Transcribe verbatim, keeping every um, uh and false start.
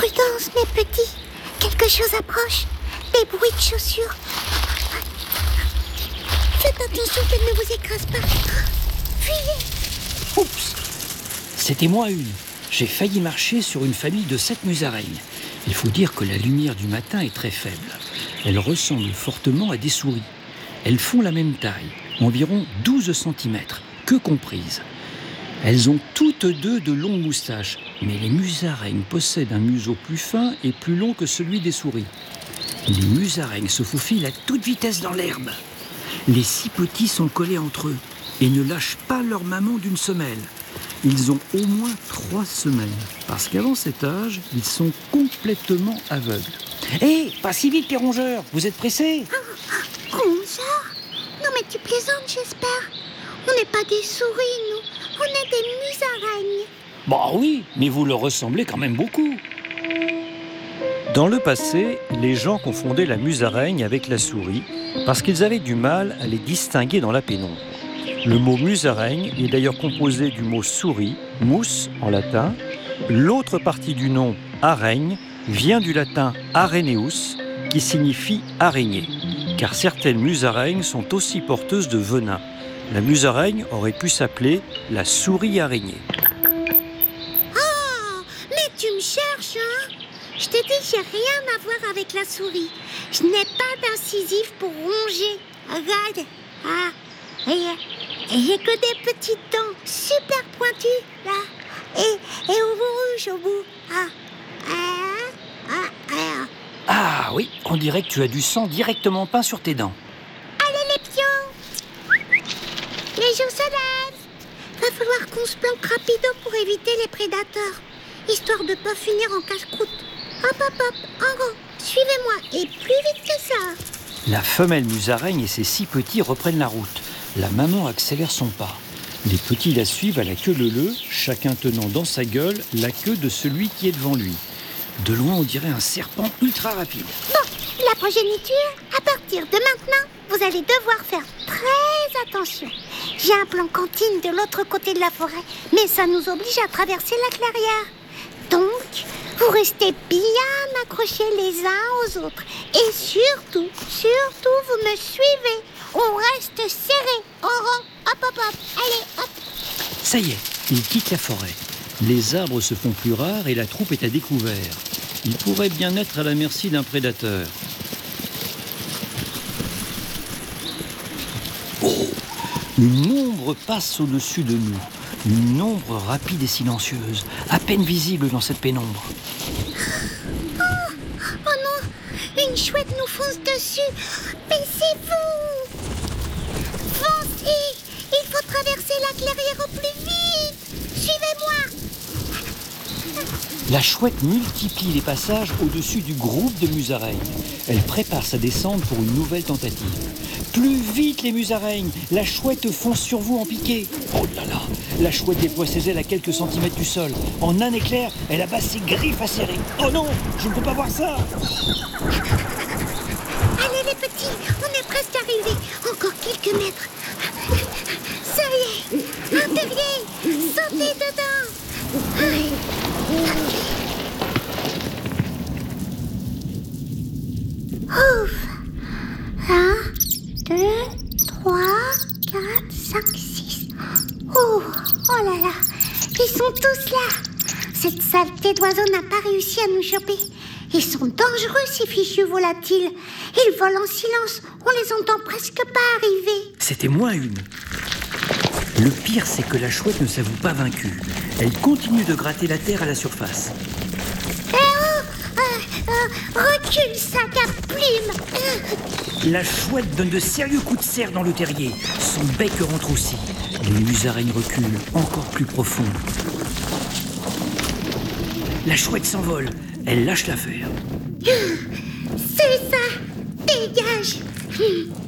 Prudence, mes petits. Quelque chose approche. Des bruits de chaussures. Faites attention qu'elle ne vous écrase pas. Fuyez. Oups! C'était moi une. J'ai failli marcher sur une famille de sept musaraignes. Il faut dire que la lumière du matin est très faible. Elles ressemblent fortement à des souris. Elles font la même taille, environ douze centimètres, queue comprise. Elles ont toutes deux de longues moustaches, mais les musaraignes possèdent un museau plus fin et plus long que celui des souris. Les musaraignes se faufilent à toute vitesse dans l'herbe. Les six petits sont collés entre eux et ne lâchent pas leur maman d'une semelle. Ils ont au moins trois semaines, parce qu'avant cet âge, ils sont complètement aveugles. Hé, hey, pas si vite les rongeurs, vous êtes pressés? Oh, rongeurs? Non mais tu plaisantes, j'espère. On n'est pas des souris, nous. On est des musaraignes. Bah oui, mais vous leur ressemblez quand même beaucoup. Dans le passé, les gens confondaient la musaraigne avec la souris parce qu'ils avaient du mal à les distinguer dans la pénombre. Le mot musaraigne est d'ailleurs composé du mot souris, mus en latin. L'autre partie du nom, araigne, vient du latin areneus, qui signifie araignée, car certaines musaraignes sont aussi porteuses de venin. La musaraigne aurait pu s'appeler la souris-araignée. Oh, mais tu me cherches, hein? Je t'ai dit, j'ai rien à voir avec la souris. Je n'ai pas d'incisif pour ronger. Regarde. Ah, et, et j'ai que des petites dents super pointues, là. Et, et au bout rouge, au bout. Ah, ah, ah, ah. Ah oui, on dirait que tu as du sang directement peint sur tes dents. Allez les pions! Les jours se lèvent. Va falloir qu'on se planque rapido pour éviter les prédateurs, histoire de pas finir en casse-croûte. Hop, hop, hop, en rond, suivez-moi, et plus vite que ça. La femelle musaraigne et ses six petits reprennent la route. La maman accélère son pas. Les petits la suivent à la queue leu-leu, chacun tenant dans sa gueule la queue de celui qui est devant lui. De loin, on dirait un serpent ultra rapide. Bon, la progéniture, à partir de maintenant, vous allez devoir faire très attention. J'ai un plan cantine de l'autre côté de la forêt, mais ça nous oblige à traverser la clairière. Donc, vous restez bien accrochés les uns aux autres. Et surtout, surtout, vous me suivez. On reste serrés, en rang. Hop, hop, hop. Allez, hop. Ça y est, ils quittent la forêt. Les arbres se font plus rares et la troupe est à découvert. Ils pourraient bien être à la merci d'un prédateur. Oh! Une ombre passe au-dessus de nous. Une ombre rapide et silencieuse, à peine visible dans cette pénombre. Oh, oh non, une chouette nous fonce dessus. Mais c'est vous! Foncez! Il faut traverser la clairière au plus vite! Suivez-moi! La chouette multiplie les passages au-dessus du groupe de musaraignes. Elle prépare sa descente pour une nouvelle tentative. Plus vite les musaraignes! La chouette fonce sur vous en piqué. Oh là là! La chouette déploie ses ailes à quelques centimètres du sol. En un éclair, elle abat ses griffes acérées. Oh non! Je ne peux pas voir ça! Allez les petits, on est presque arrivés. Encore quelques mètres. Ça y est, un terrier, sautez dedans. Ouf. Un, deux, trois, quatre, cinq, six. Oh, oh là là, ils sont tous là. Cette saleté d'oiseau n'a pas réussi à nous choper. Ils sont dangereux, ces fichus volatiles. Ils volent en silence, on les entend presque pas arriver. C'était moins une. Le pire, c'est que la chouette ne s'avoue pas vaincue. Elle continue de gratter la terre à la surface. Eh oh euh, euh, Recule, sac à plumes. La chouette donne de sérieux coups de serre dans le terrier. Son bec rentre aussi. Les musaraignes reculent encore plus profond. La chouette s'envole. Elle lâche l'affaire. C'est ça. Dégage.